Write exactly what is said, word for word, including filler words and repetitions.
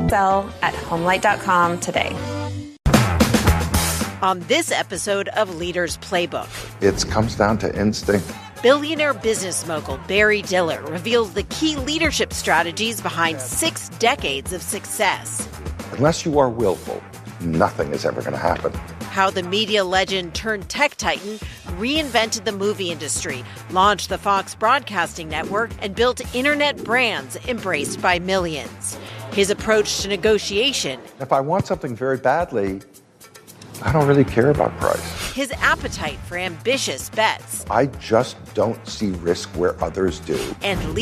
Sell at homelight dot com today. On this episode of Leaders Playbook, it comes down to instinct. Billionaire business mogul Barry Diller reveals the key leadership strategies behind six decades of success. Unless you are willful, nothing is ever going to happen. How the media legend turned tech titan reinvented the movie industry, launched the Fox Broadcasting Network, and built internet brands embraced by millions. His approach to negotiation. If I want something very badly, I don't really care about price. His appetite for ambitious bets. I just don't see risk where others do. And